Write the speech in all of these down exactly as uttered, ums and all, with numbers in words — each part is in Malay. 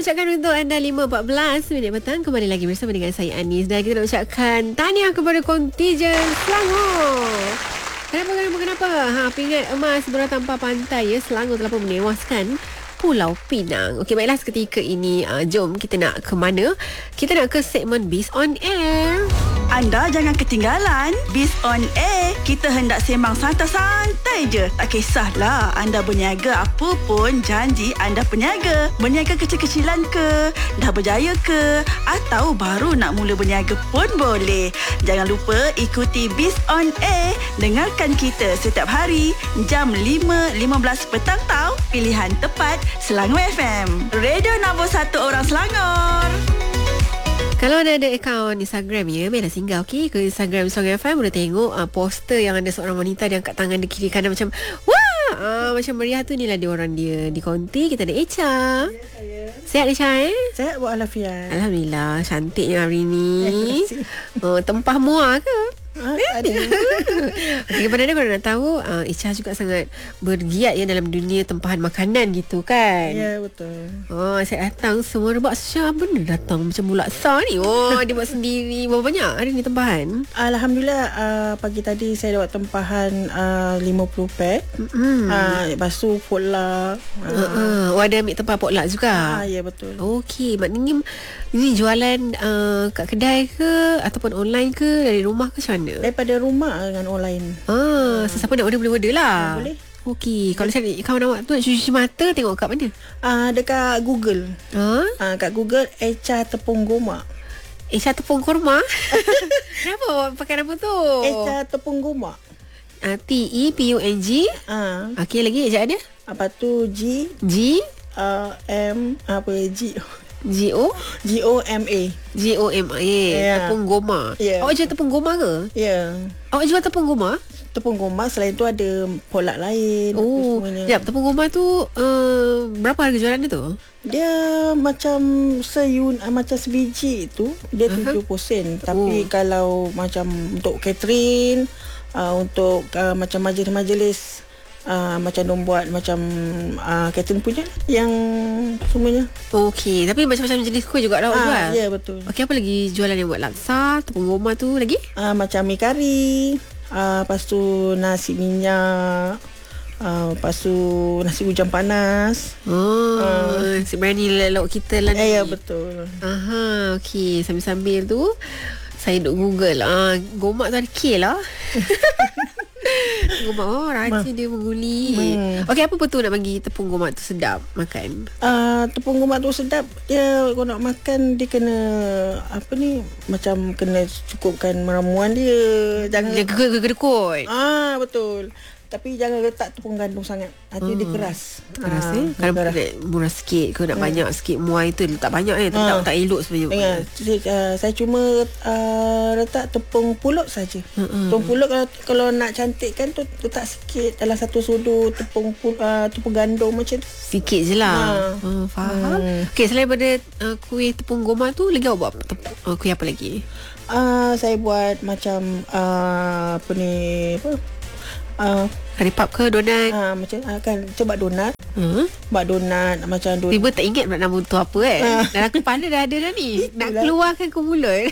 ucapkan untuk anda lima empat belas minit petang. Kembali lagi bersama dengan saya Anis. Dan kita nak ucapkan tahniah kepada kontijen Selangor. Kenapa, kenapa, kenapa? Ha, pingat emas bola tampar pantai ya. Selangor telah pun menewaskan Pulau Pinang. Okey, baiklah seketika ini uh, jom kita nak ke mana? Kita nak ke segmen Biz on Air. Anda jangan ketinggalan Biz on Air. Kita hendak sembang santai-santai je. Tak kisahlah anda berniaga apa pun, janji anda peniaga. Berniaga kecil-kecilan ke, dah berjaya ke, atau baru nak mula berniaga pun boleh. Jangan lupa ikuti Biz on Air. Dengarkan kita setiap hari jam lima lima belas petang tau. Pilihan tepat Selangor F M. Radio nombor satu orang Selangor. Kalau anda ada akaun Instagram ya, baiklah singgah okey ke Instagram Selangor F M. Boleh tengok uh, poster yang ada seorang wanita dia angkat tangan di kiri kanan macam wah, uh, macam meriah tu. Inilah dia orang dia di konti. Kita ada Echa. Ya, saya. Sihat Echa eh? Sihat walafiat. Alhamdulillah, cantiknya hari ni. Oh, tempah muar ke? Ha, ada. Okay, kepada anda kalau nak tahu, uh, Icha juga sangat bergiat ya dalam dunia tempahan makanan gitu kan. Ya, betul. Oh, saya datang semua rebak Syah benda datang macam bulat sah ni. Oh, dia buat sendiri. Berapa banyak hari ni tempahan? Alhamdulillah, uh, pagi tadi saya dapat tempahan uh, lima puluh pack. Mm-hmm. Uh, lepas tu potluck. Uh, uh, oh, ada ambil tempat potluck juga? Ah, ya, betul. Okey, maknanya ini jualan uh, kat kedai ke ataupun online ke, dari rumah ke macam mana? Daripada rumah dengan online. Ah, sesiapa nak order boleh order lah. Ah, boleh. Okey, kalau cari kawan awak tu nak cuci mata, tengok kat mana? Ah, dekat Google. Ha? Ah, kat Google Echa Tepung Gomak. Echa Tepung Kurma. Kenapa awak pakai nama tu? Echa Tepung Gomak. Ah, T E P U N G. Ah, Okey, lagi ejaan dia? apa tu G G uh, M apa G G O G O M A. G O M A. Yeah. Tepung goma. Yeah. Awak jual tepung goma ke? Ya. Yeah. Awak jual tepung goma? Tepung gomak, selain tu ada polak lain. Oh, sekejap, tepung goma tu uh, berapa harga jualan dia tu? Dia macam seyun, uh, macam sebiji tu dia uh-huh. tujuh puluh sen. Tapi oh. kalau macam untuk catering, uh, untuk uh, macam majlis-majlis, Uh, macam dong buat macam uh, catering punya yang semuanya. Okey, tapi macam-macam jenis kuih juga lah awak ah, jual. Ya, betul. Okey, apa lagi jualan yang buat laksa, tepung goma tu lagi? Uh, macam mi kari, uh, lepas tu nasi minyak, uh, lepas tu nasi hujang panas. Oh, uh, sebenarnya lauk kita lah ni. Ya, ya, betul. Aha, okey, sambil-sambil tu saya duk Google. Ah, gomak tu ada K lah. Gomak, oh rajin dia mengguli. Hmm. Okey, apa betul nak bagi tepung gomak tu sedap makan? Uh, tepung gomak tu sedap. Dia kalau nak makan dia kena apa ni, macam kena cukupkan ramuan dia. Jangan dia gegedekut. Ah, betul. Tapi jangan letak tepung gandum sangat. Nanti hmm. dia keras. Keras eh. Kalau keras. Murah sikit ke nak hmm. banyak sikit muai tu letak banyak eh. Tak hmm. tak elok sebenarnya. Ingat, saya, uh, saya cuma uh, letak tepung pulut saja. Hmm. Tepung pulut kalau kalau nak cantikkan tu letak sikit dalam satu sudu tepung uh, tepung gandum macam tu. Sikit je lah. Ha. Hmm, faham. Hmm. Okey, selain daripada uh, kuih tepung goma tu, lagi awak buat tepung, uh, kuih apa lagi? Uh, saya buat macam uh, apa ni apa? Uh, Curry pop ke donat? Uh, macam uh, kan coba donat. Hmm? Buat donat macam donat. Tiba tak ingat nak nama tu apa kan? Uh. Dalam kepala dah ada dah ni. Nak keluarkan ke mulut.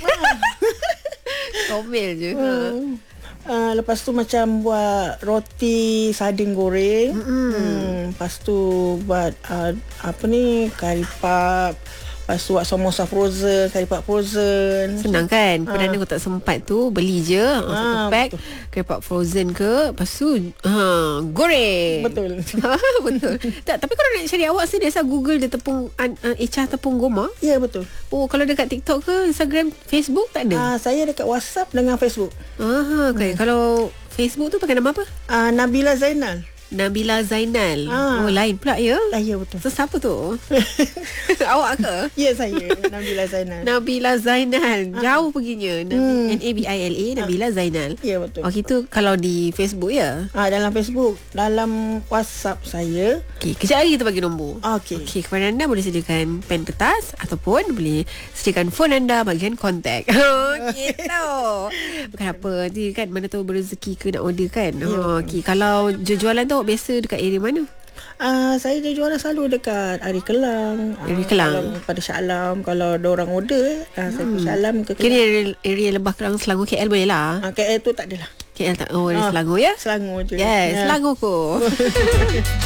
Comel je. Uh. Uh, lepas tu macam buat roti sardin goreng. Mm-hmm. Hmm, lepas tu buat uh, apa ni curry puff. Lepas tu buat samosa frozen, curry puff frozen. Senang kan? Perdana ha. Kau tak sempat tu, beli je ha, satu pack curry puff frozen ke. Lepas tu ha, goreng. Betul. Betul. Tak, tapi kalau nak cari awak sendiri, asal Google dia tepung uh, Echa tepung goma? Ya, betul. Oh, kalau dekat TikTok ke Instagram, Facebook tak ada? Uh, saya dekat WhatsApp dengan Facebook. Ah, okay. Hmm. Kalau Facebook tu pakai nama apa? Uh, Nabila Zainal. Nabila Zainal. Ah. Oh, lain pula ya? Ah, ya, betul. So, siapa tu? Awak ke? Ya, saya. Nabila Zainal. Nabila Zainal. Jauh ah. perginya. Hmm. N A B I L A. Nabila ah. Zainal. Ya, betul. Oh, itu kalau di Facebook ya? Ah, dalam Facebook. Dalam WhatsApp saya. Okey, kejap lagi kita bagi nombor. Okey. Okey, kepada anda boleh sediakan pen kertas ataupun boleh sediakan phone anda bagian kontak. Oh, gitu. Bukan apa. Nanti kan mana tahu berezeki ke nak order kan. Ya, oh, okey. Kalau jualan tu biasa dekat area mana? Uh, saya dia juara selalu dekat Ari Kelang. Ari Kelang. Uh, pada Shah Alam. Kalau ada orang order, uh, saya pergi Shah Alam ke Kira Kelang. area, area Lebah Kelang Selangor K L boleh lah. Uh, K L tu tak adalah. K L tak. Oh, area Ah, Selangor ya. Selangor je. Yes, Ya. Selangor ko.